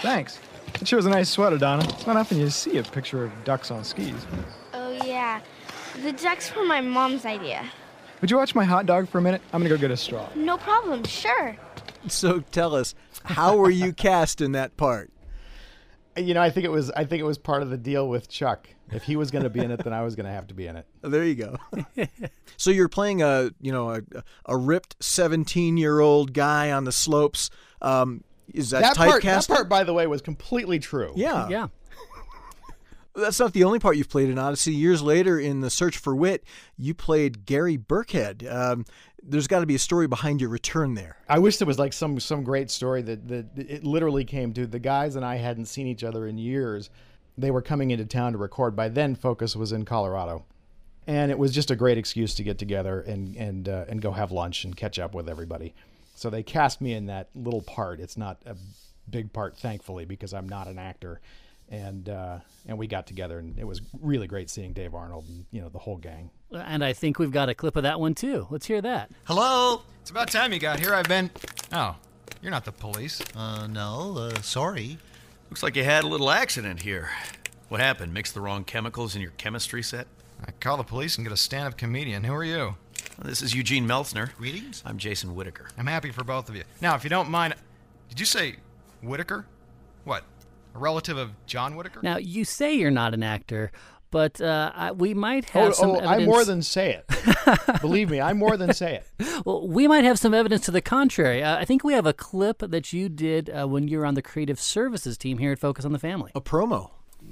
Thanks. It sure was a nice sweater, Donna. It's not often you see a picture of ducks on skis. Oh, yeah. The ducks were my mom's idea. Would you watch my hot dog for a minute? I'm gonna go get a straw. No problem, sure. So tell us, how were you cast in that part? I think it was part of the deal with Chuck. If he was going to be in it, then I was going to have to be in it. There you go. So you're playing a ripped 17-year-old guy on the slopes. Is that typecasting? That part, by the way, was completely true. Yeah. That's not the only part you've played in Odyssey. Years later, in The Search for Wit, you played Gary Burkhead. There's got to be a story behind your return there. I wish there was like some great story that it literally came to. The guys and I hadn't seen each other in years. They were coming into town to record. By then, Focus was in Colorado. And it was just a great excuse to get together and go have lunch and catch up with everybody. So they cast me in that little part. It's not a big part, thankfully, because I'm not an actor. And we got together, and it was really great seeing Dave Arnold and the whole gang. And I think we've got a clip of that one too. Let's hear that. Hello? It's about time you got here. I've been... Oh, you're not the police. No, sorry. Looks like you had a little accident here. What happened? Mixed the wrong chemicals in your chemistry set? I call the police and get a stand-up comedian. Who are you? This is Eugene Meltzner. Greetings. I'm Jason Whitaker. I'm happy for both of you. Now, if you don't mind... Did you say Whitaker? What? A relative of John Whitaker? Now, you say you're not an actor, but we might have some evidence... I more than say it. Believe me, I more than say it. Well, we might have some evidence to the contrary. I think we have a clip that you did when you were on the creative services team here at Focus on the Family. A promo.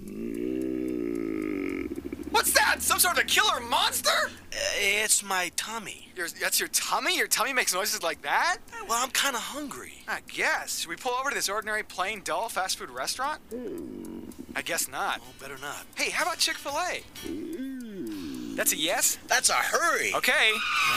What's that? Some sort of killer monster? It's my tummy. That's your tummy? Your tummy makes noises like that? Well, I'm kind of hungry. I guess. Should we pull over to this ordinary, plain, dull fast food restaurant? I guess not. Oh, better not. Hey, how about Chick-fil-A? That's a yes? That's a hurry. Okay.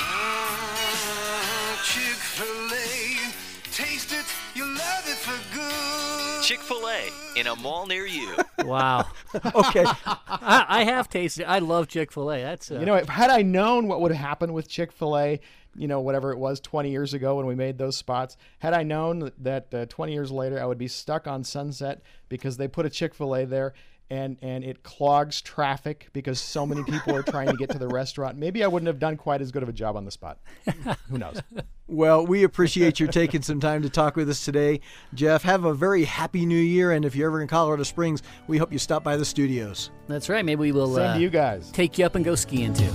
Chick-fil-A. Taste it, you'll love it for good. Chick-fil-A, in a mall near you. Wow. Okay. I have tasted it. I love Chick-fil-A. That's had I known what would happen with Chick-fil-A, whatever it was 20 years ago when we made those spots, had I known that 20 years later I would be stuck on Sunset because they put a Chick-fil-A there and it clogs traffic because so many people are trying to get to the restaurant, maybe I wouldn't have done quite as good of a job on the spot. Who knows? Well, we appreciate your taking some time to talk with us today. Jeff, have a very happy new year, and if you're ever in Colorado Springs, we hope you stop by the studios. That's right. Maybe we will send you guys. Take you up and go skiing too.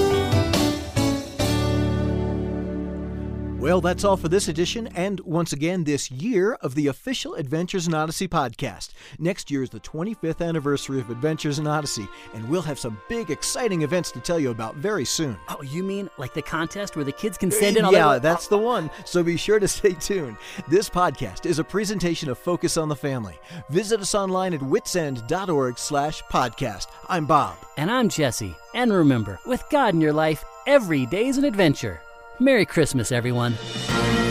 Well, that's all for this edition, and once again, this year of the official Adventures in Odyssey podcast. Next year is the 25th anniversary of Adventures in Odyssey, and we'll have some big, exciting events to tell you about very soon. Oh, you mean like the contest where the kids can send in all Yeah, that's the one, so be sure to stay tuned. This podcast is a presentation of Focus on the Family. Visit us online at witsend.org/podcast. I'm Bob. And I'm Jesse. And remember, with God in your life, every day's an adventure. Merry Christmas, everyone.